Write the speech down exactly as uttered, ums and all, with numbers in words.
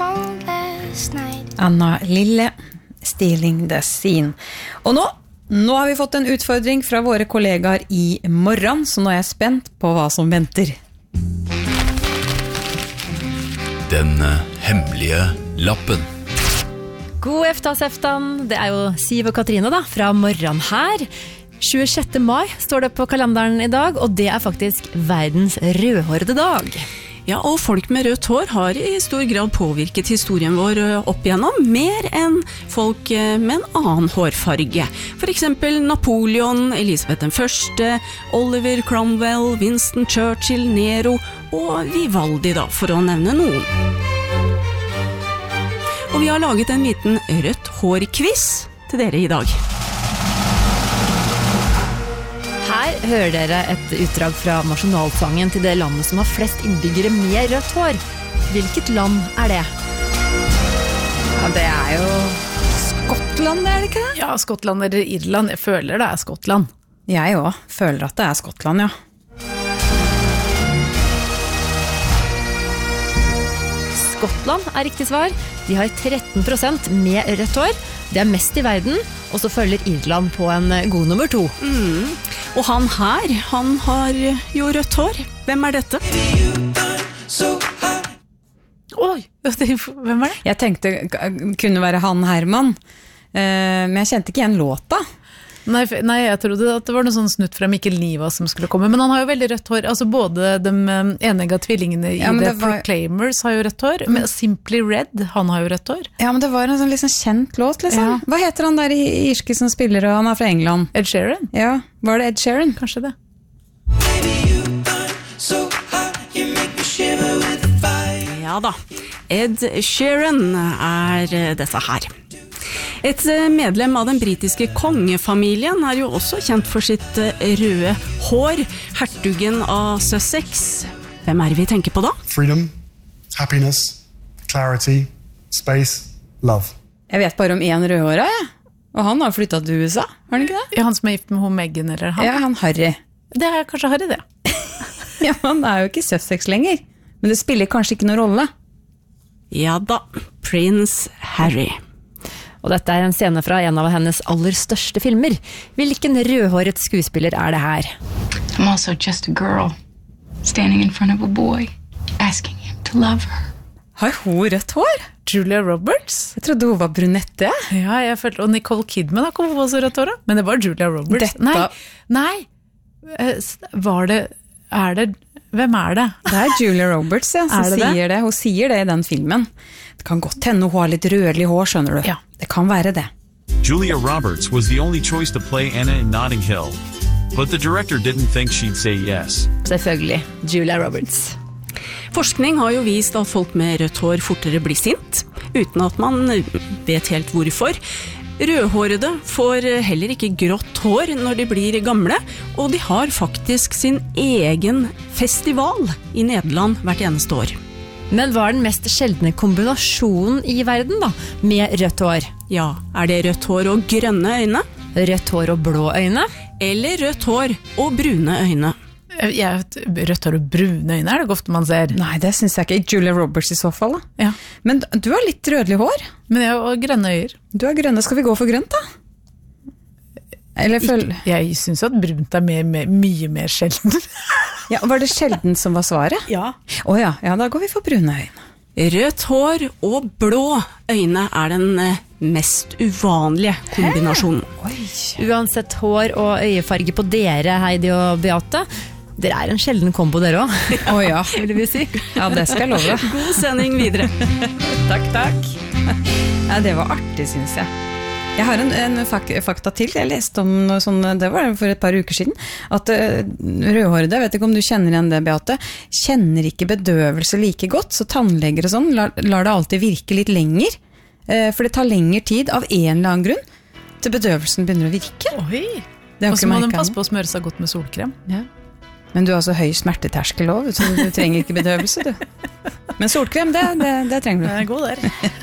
phone last night. Anna Lille, Stealing the Scene. Og nå, nå har vi fått en utfordring fra våre kollegaer i morgen, så nå er jeg spent på hva som venter. Den hemmelige lappen. God eftas-eftan, det er jo Siv og Katrine da, fra morgen her. tjuesjette mai står det på kalenderen i dag, og det er faktisk verdens rødhårede dag. Ja, og folk med rødt hår har i stor grad påvirket historien vår opp igjennom, mer enn folk med en annen hårfarge. For eksempel Napoleon, Elisabeth den første, Oliver Cromwell, Winston Churchill, Nero og Vivaldi da, for å nevne noen. Og vi har laget en liten rødt hår-quiz til dere i dag. Her hører dere et utdrag fra nasjonalsangen til det landet som har flest innbyggere med rødt hår. Hvilket land er det? Ja, det er jo Skottland, er det ikke det? Ja, Skottland eller Irland. Jeg føler det er Skottland. Jeg også føler at det er Skottland, ja. Skottland er riktig svar. De har tretten prosent med rødt hår. Det er mest i verden, og så følger Irland på en god nummer to. Mm. Og han her, han har jo rødt hår. Hvem er dette? Oi, hvem er det? Jeg tenkte kunne være han Herman, men jeg kjente ikke igjen låta. Nei, nei, jeg trodde at det var noe sånn snutt fra Mikkel Niva som skulle komme, men han har jo veldig rødt hår. Altså både de enige tvillingene i ja, The var... Proclaimers har jo rødt hår, men Simply Red, han har jo rødt hår. Ja, men det var en sånn liksom kjent låt, liksom. Ja. Hva heter han der i irske som spiller, og han er fra England? Ed Sheeran? Ja, var det Ed Sheeran? Kanskje det. Ja da, Ed Sheeran er dette her. Et medlem av den britiske kongefamilien er jo også kjent for sitt røde hår, hertugen av Sussex. Hvem er det vi tenker på da? Freedom, happiness, clarity, space, love. Jeg vet bare om en rødhåret, ja. Og han har flyttet til U S A, har han ikke det? Ja, han som er gift med hun Meghan, eller han? Ja, han Harry. Det er kanskje Harry, det. Ja, han er jo ikke Sussex lenger, men det spiller kanskje ikke noen rolle. Ja da, Prince Harry. Og dette er en scene fra en av hennes aller største filmer. Hvilken rødhåret skuespiller er det her? I'm also just a girl, standing in front of a boy, asking him to love her. Har hun rødt hår? Julia Roberts? Jeg trodde hun var brunette. Ja, jeg følte, og Nicole Kidman har kommet på så rødt hår, men det var Julia Roberts. Dette... Nei, nei, var det, er det, hvem er det? Det er Julia Roberts, ja, som det sier det? det. Hun sier det i den filmen. Det kan godt hende hun har litt rødlig hår, skjønner du. Ja. Det kan være det. Julia Roberts was the only choice to play Anna in Notting Hill, but the director didn't think she'd say yes. Selvfølgelig, Julia Roberts. Forskning har jo vist at folk med rødt hår fortere blir sint, uten at man vet helt hvorfor. Rødhårede får heller ikke grått hår når de blir gamle, og de har faktisk sin egen festival i Nederland hvert eneste år. Men hva er den mest sjeldne kombinasjonen i verden da, med rødt hår? Ja, er det rødt hår og grønne øyne? Rødt hår og blå øyne? Eller rødt hår og brune øyne? Jeg vet, rødt hår og brune øyne er det ofte man ser. Nei, det synes jeg ikke. Julia Roberts i så fall da. Ja. Men du har litt rødlig hår. Men jeg har grønne øyer. Du har grønne, skal vi gå for grønt da? Eller føl... Jeg synes at brunt er mer, mer, mye mer sjelden. Ja, var det sjelden som var svaret? Ja. Åja, ja, da går vi for brune øyne. Rødt hår og blå øyne er den mest uvanlige kombinasjonen. Uansett hår og øyefarge på dere, Heidi og Beate, dere er en sjelden kombo dere også. Åja, vil vi si. Ja, det skal jeg love. God sending videre. Takk, takk. Ja, det var artig, synes jeg. Jeg har en, en fak fakta til. Jeg leste om noe sånn, det var for et par uker siden, at uh, rødhårede, jeg vet ikke om du kjenner igjen det, Beate, kjenner ikke bedøvelse like godt, så tannleger og sånn lar, lar det alltid virke litt lenger, uh, for det tar lengre tid av en eller annen grunn til bedøvelsen begynner å virke. Oi! Og så må de passe på å smøre seg godt med solkrem. Ja. Men du har så høy smerteterskel også, så du trenger ikke bedøvelse, du. Men solkrem, det, det, det trenger du. Det er god der.